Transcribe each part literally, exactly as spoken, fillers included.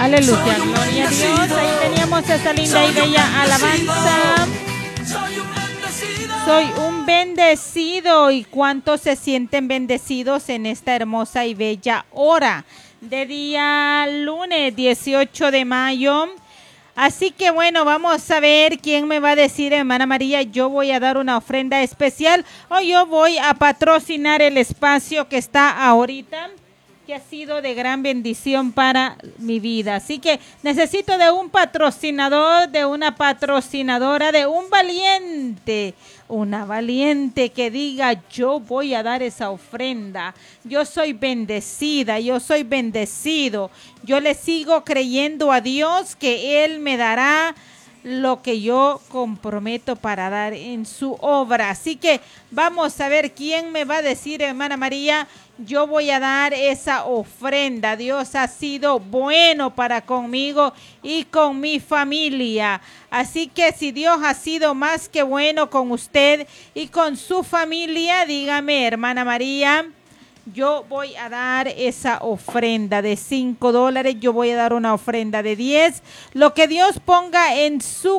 Aleluya, gloria a Dios. Ahí teníamos esa linda y bella alabanza. Soy un bendecido. ¿Y cuántos se sienten bendecidos en esta hermosa y bella hora de día lunes dieciocho de mayo? Así que bueno, vamos a ver quién me va a decir, hermana María, yo voy a dar una ofrenda especial o yo voy a patrocinar el espacio que está ahorita, que ha sido de gran bendición para mi vida. Así que necesito de un patrocinador, de una patrocinadora, de un valiente, una valiente que diga, yo voy a dar esa ofrenda. Yo soy bendecida, yo soy bendecido. Yo le sigo creyendo a Dios que Él me dará lo que yo comprometo para dar en su obra. Así que vamos a ver quién me va a decir, hermana María, yo voy a dar esa ofrenda. Dios ha sido bueno para conmigo y con mi familia. Así que si Dios ha sido más que bueno con usted y con su familia, dígame, hermana María, yo voy a dar esa ofrenda de cinco dólares, yo voy a dar una ofrenda de diez, lo que Dios ponga en su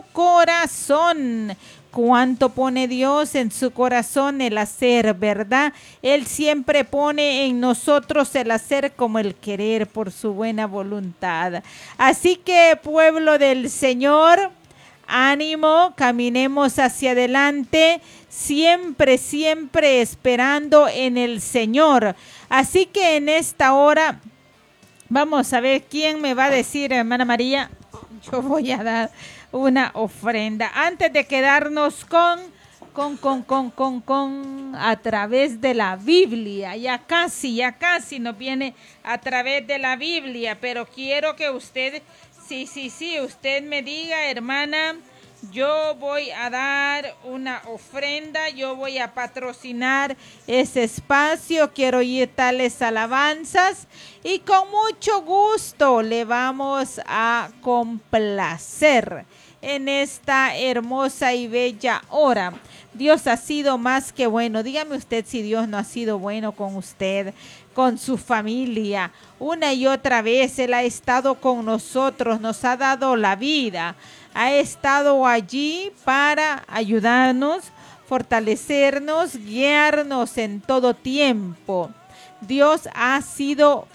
corazón. ¿Cuánto pone Dios en su corazón el hacer, verdad? Él siempre pone en nosotros el hacer como el querer por su buena voluntad. Así que, pueblo del Señor, ánimo, caminemos hacia adelante, siempre, siempre esperando en el Señor. Así que en esta hora, vamos a ver quién me va a decir, hermana María, yo voy a dar una ofrenda. Antes de quedarnos con, con, con, con, con, con, a través de la Biblia, ya casi, ya casi nos viene a través de la Biblia, pero quiero que usted, sí, sí, sí, usted me diga, hermana, yo voy a dar una ofrenda, yo voy a patrocinar ese espacio, quiero oír tales alabanzas y con mucho gusto le vamos a complacer en esta hermosa y bella hora. Dios ha sido más que bueno. Dígame usted si Dios no ha sido bueno con usted, con su familia. Una y otra vez Él ha estado con nosotros, nos ha dado la vida. Ha estado allí para ayudarnos, fortalecernos, guiarnos en todo tiempo. Dios ha sido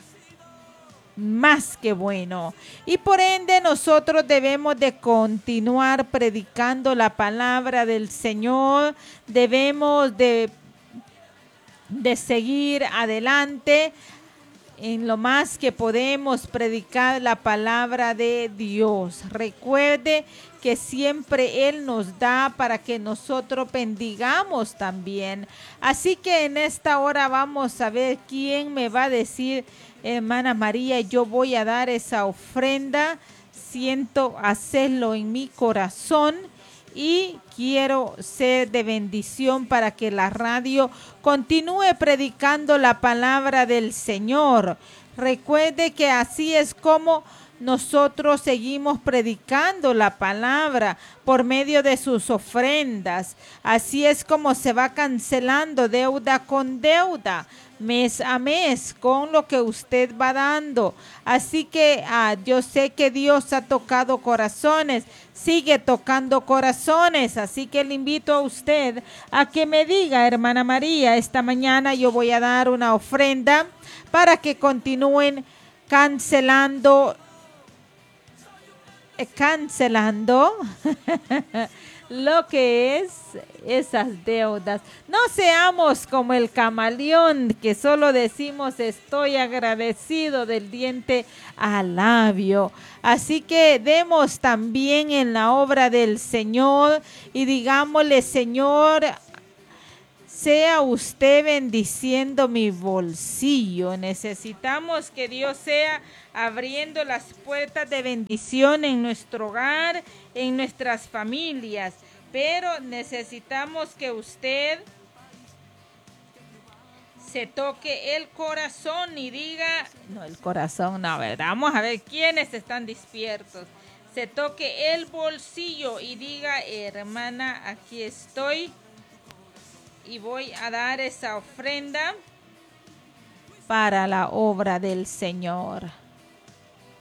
más que bueno. Y por ende nosotros debemos de continuar predicando la palabra del Señor. Debemos de, de seguir adelante en lo más que podemos predicar la palabra de Dios. Recuerde que siempre Él nos da para que nosotros bendigamos también. Así que en esta hora vamos a ver quién me va a decir, hermana María, yo voy a dar esa ofrenda. Siento hacerlo en mi corazón y quiero ser de bendición para que la radio continúe predicando la palabra del Señor. Recuerde que así es como nosotros seguimos predicando la palabra por medio de sus ofrendas. Así es como se va cancelando deuda con deuda, mes a mes, con lo que usted va dando. Así que ah, yo sé que Dios ha tocado corazones, sigue tocando corazones. Así que le invito a usted a que me diga, hermana María, esta mañana yo voy a dar una ofrenda para que continúen cancelando cancelando lo que es esas deudas. No seamos como el camaleón que solo decimos estoy agradecido del diente al labio. Así que demos también en la obra del Señor y digámosle, Señor, sea usted bendiciendo mi bolsillo. Necesitamos que Dios sea abriendo las puertas de bendición en nuestro hogar, en nuestras familias. Pero necesitamos que usted se toque el corazón y diga, no, el corazón no, ¿verdad? Vamos a ver quiénes están despiertos. Se toque el bolsillo y diga, hermana, aquí estoy. Y voy a dar esa ofrenda para la obra del Señor.